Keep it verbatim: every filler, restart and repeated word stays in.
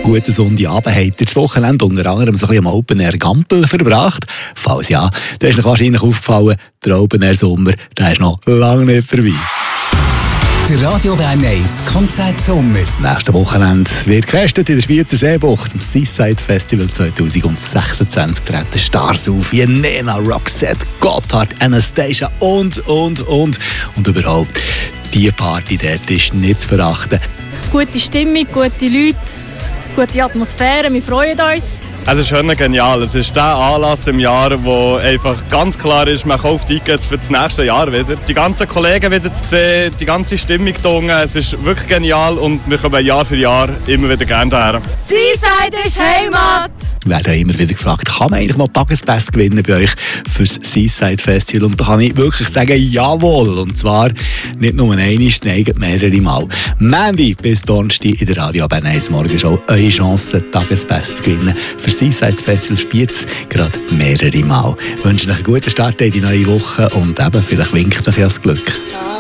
Guten Sonntagabend. Habt ihr das Wochenende unter anderem so ein bisschen am Open Air Gampel verbracht? Falls ja, dann ist euch wahrscheinlich aufgefallen, der Open Air Sommer, der ist noch lange nicht vorbei. Der Radio Bern eins Konzert Sommer. Nächstes Wochenende wird gefestet in der Schweizer Seebucht. Am Seaside Festival zwanzig sechsundzwanzig treten Stars auf wie Nena, Roxette, Gotthard, Anastasia und, und, und. Und überhaupt, diese Party dort ist nicht zu verachten. Gute Stimmung, gute Leute, gute Atmosphäre, wir freuen uns. Es ist schon genial. Es ist der Anlass im Jahr, wo einfach ganz klar ist, man kauft Tickets für das nächste Jahr wieder. Die ganzen Kollegen wieder zu sehen, die ganze Stimmung da unten, es ist wirklich genial und wir kommen Jahr für Jahr immer wieder gerne daher. Seaside ist Heimat! Wir werden immer wieder gefragt, kann man eigentlich mal Tagespass gewinnen bei euch für das Seaside Festival? Und da kann ich wirklich sagen, jawohl. Und zwar nicht nur einmal, nein, mehrere Mal. Mandy bis Donnerstag in der Radio Bern eins Morgenshow eure Chance, Tagespass zu gewinnen. Für das Seaside Festival spielt es gerade mehrere Mal. Ich wünsche euch einen guten Start in die neue Woche und eben, vielleicht winkt euch ja das Glück.